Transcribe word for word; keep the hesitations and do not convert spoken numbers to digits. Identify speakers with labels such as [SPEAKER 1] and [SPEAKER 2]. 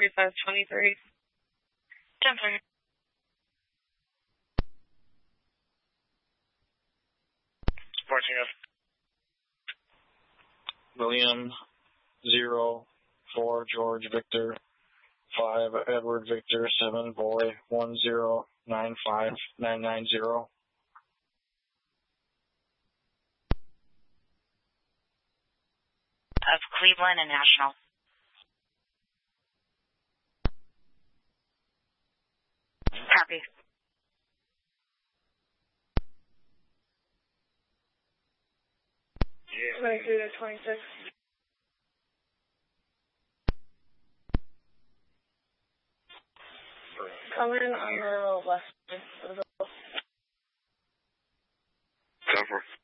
[SPEAKER 1] forty-five twenty-three. ten seconds.
[SPEAKER 2] Fourteen F. William, zero, four, George, Victor, five, Edward, Victor, seven, boy, one, zero, nine, five, nine, nine, zero.
[SPEAKER 3] Of Cleveland and National. Copy.
[SPEAKER 1] twenty-three to twenty-six. Come in on the west.
[SPEAKER 2] Cover.